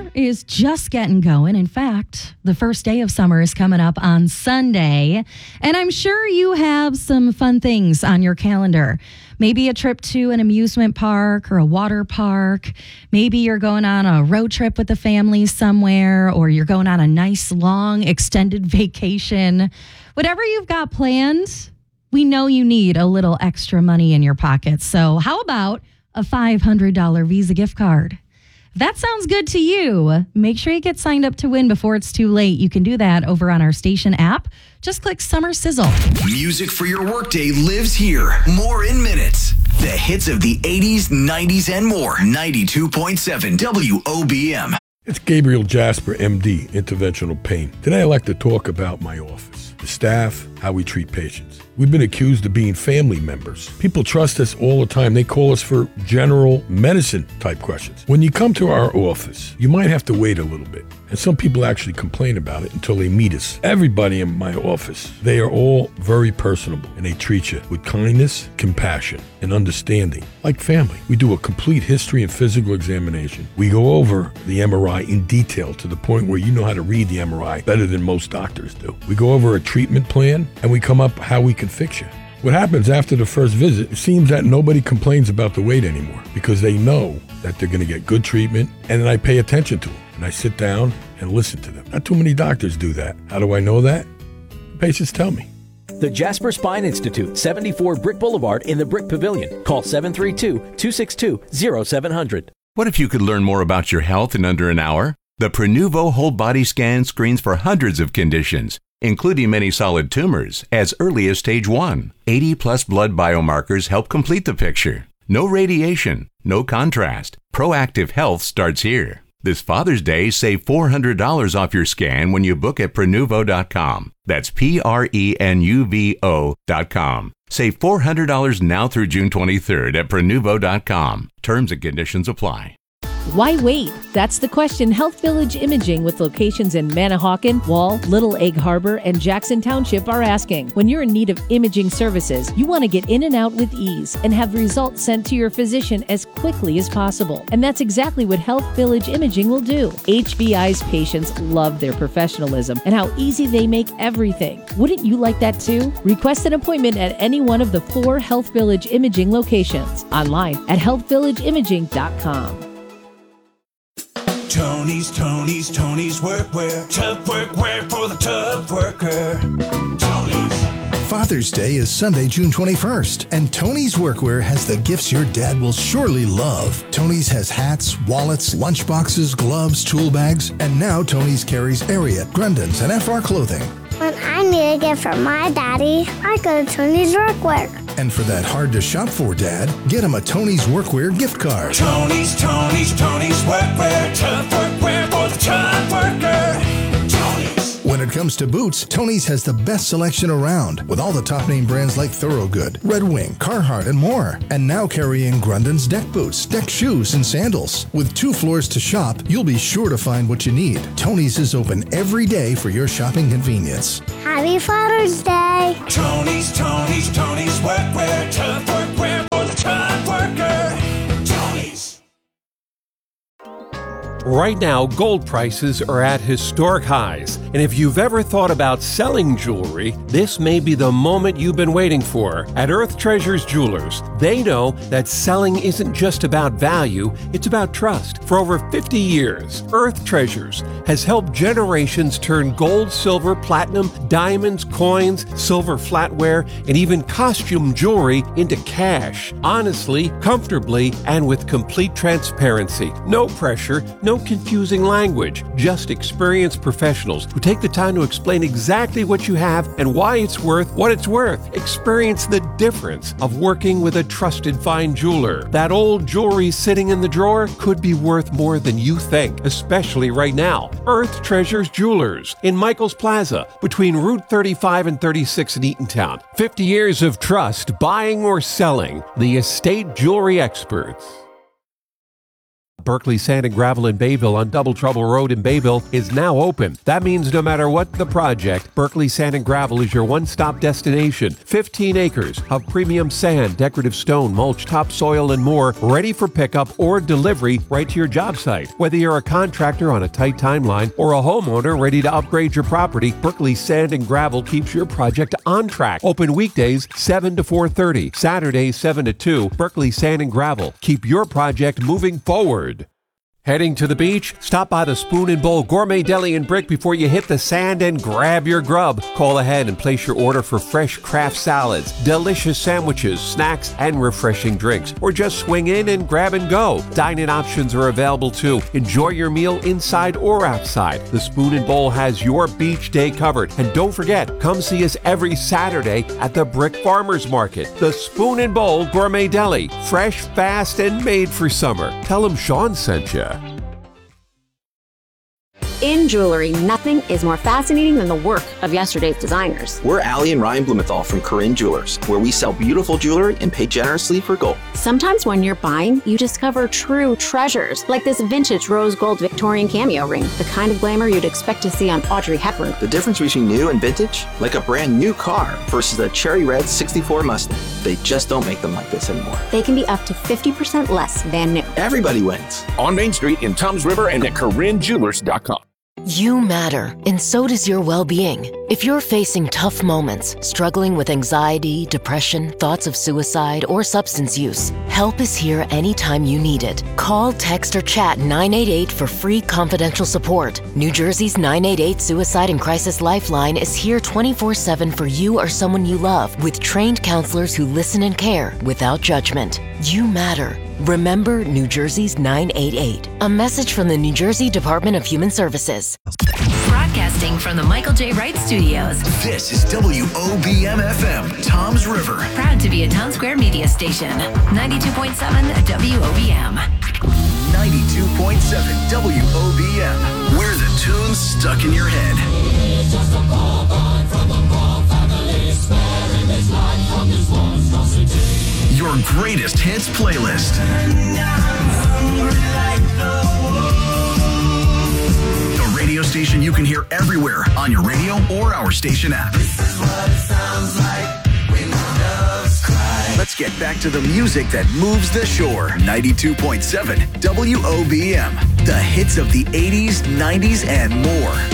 is just getting going. In fact, the first day of summer is coming up on Sunday, and I'm sure you have some fun things on your calendar. Maybe a trip to an amusement park or a water park. Maybe you're going on a road trip with the family somewhere, or you're going on a nice, long, extended vacation. Whatever you've got planned, we know you need a little extra money in your pocket. So how about a $500 Visa gift card? If that sounds good to you, make sure you get signed up to win before it's too late. You can do that over on our station app. Just click Summer Sizzle. Music for your workday lives here. More in minutes. The hits of the 80s, 90s, and more. 92.7 WOBM. It's Gabriel Jasper, MD, Interventional Pain. Today I'd like to talk about my office, the staff, how we treat patients. We've been accused of being family members. People trust us all the time. They call us for general medicine type questions. When you come to our office, you might have to wait a little bit. And some people actually complain about it until they meet us. Everybody in my office, they are all very personable, and they treat you with kindness, compassion, and understanding, like family. We do a complete history and physical examination. We go over the MRI in detail to the point where you know how to read the MRI better than most doctors do. We go over a treatment plan, and we come up how we can fix you. What happens after the first visit, it seems that nobody complains about the wait anymore because they know that they're going to get good treatment, and then I pay attention to them. And I sit down and listen to them. Not too many doctors do that. How do I know that? The patients tell me. The Jasper Spine Institute, 74 Brick Boulevard in the Brick Pavilion. Call 732-262-0700. What if you could learn more about your health in under an hour? The Prenuvo Whole Body Scan screens for hundreds of conditions, including many solid tumors, as early as stage 1. 80-plus blood biomarkers help complete the picture. No radiation, no contrast. Proactive health starts here. This Father's Day, save $400 off your scan when you book at Prenuvo.com. That's Prenuvo.com. Save $400 now through June 23rd at Prenuvo.com. Terms and conditions apply. Why wait? That's the question Health Village Imaging, with locations in Manahawkin, Wall, Little Egg Harbor, and Jackson Township, are asking. When you're in need of imaging services, you want to get in and out with ease and have results sent to your physician as quickly as possible. And that's exactly what Health Village Imaging will do. HVI's patients love their professionalism and how easy they make everything. Wouldn't you like that too? Request an appointment at any one of the 4 Health Village Imaging locations. Online at healthvillageimaging.com. Tony's Workwear. Tough workwear for the tough worker. Tony's. Father's Day is Sunday, June 21st, and Tony's Workwear has the gifts your dad will surely love. Tony's has hats, wallets, lunchboxes, gloves, tool bags, and now Tony's carries Ariat, Grundens, and FR clothing. When I need a gift from my daddy, I go to Tony's Workwear. And for that hard-to-shop-for dad, get him a Tony's Workwear gift card. Tony's Workwear. Tough workwear for the tough worker. Tony's. When it comes to boots, Tony's has the best selection around, with all the top-name brands like Thorogood, Red Wing, Carhartt, and more. And now carrying Grundens deck boots, deck shoes, and sandals. With 2 floors to shop, you'll be sure to find what you need. Tony's is open every day for your shopping convenience. Happy Father's Day! Tony's Workwear. Tough workwear for the tough worker. Tony's. Right now, gold prices are at historic highs, and if you've ever thought about selling jewelry, this may be the moment you've been waiting for. At Earth Treasures Jewelers, they know that selling isn't just about value, it's about trust. For over 50 years, Earth Treasures has helped generations turn gold, silver, platinum, diamonds, coins, silver flatware, and even costume jewelry into cash. Honestly, comfortably, and with complete transparency. No pressure, no confusing language, just experienced professionals who take the time to explain exactly what you have and why it's worth what it's worth. Experience the difference of working with a trusted fine jeweler. That old jewelry sitting in the drawer could be worth more than you think, especially right now. Earth Treasures Jewelers in Michaels Plaza between Route 35 and 36 in Eatontown. 50 years of trust, buying or selling. The estate jewelry experts. Berkeley Sand and Gravel in Bayville on Double Trouble Road in Bayville is now open. That means no matter what the project, Berkeley Sand and Gravel is your one-stop destination. 15 acres of premium sand, decorative stone, mulch, topsoil, and more, ready for pickup or delivery right to your job site. Whether you're a contractor on a tight timeline or a homeowner ready to upgrade your property, Berkeley Sand and Gravel keeps your project on track. Open weekdays 7 to 4:30, Saturdays 7 to 2. Berkeley Sand and Gravel. Keep your project moving forward. Heading to the beach? Stop by the Spoon and Bowl Gourmet Deli and Brick before you hit the sand and grab your grub. Call ahead and place your order for fresh craft salads, delicious sandwiches, snacks, and refreshing drinks. Or just swing in and grab and go. Dine-in options are available too. Enjoy your meal inside or outside. The Spoon and Bowl has your beach day covered. And don't forget, come see us every Saturday at the Brick Farmers Market. The Spoon and Bowl Gourmet Deli. Fresh, fast, and made for summer. Tell them Sean sent you. In jewelry, nothing is more fascinating than the work of yesterday's designers. We're Allie and Ryan Blumenthal from Corinne Jewelers, where we sell beautiful jewelry and pay generously for gold. Sometimes when you're buying, you discover true treasures, like this vintage rose gold Victorian cameo ring, the kind of glamour you'd expect to see on Audrey Hepburn. The difference between new and vintage? Like a brand new car versus a cherry red 64 Mustang. They just don't make them like this anymore. They can be up to 50% less than new. Everybody wins. On Main Street in Toms River and at CorinneJewelers.com. You matter, and so does your well-being. If you're facing tough moments, struggling with anxiety, depression, thoughts of suicide, or substance use, help is here anytime you need it. Call, text, or chat 988 for free confidential support. New Jersey's 988 Suicide and Crisis Lifeline is here 24/7 for you or someone you love, with trained counselors who listen and care without judgment. You matter. Remember New Jersey's 988. A message from the New Jersey Department of Human Services. Broadcasting from the Michael J. Wright Studios. This is WOBM-FM, Toms River. Proud to be a Town Square media station. 92.7 WOBM. 92.7 WOBM. We're the tunes stuck in your head. Your greatest hits playlist. The radio station you can hear everywhere on your radio or our station app. This is what it sounds like when doves cry. Let's get back to the music that moves the shore. 92.7 WOBM. The hits of the 80s, 90s, and more.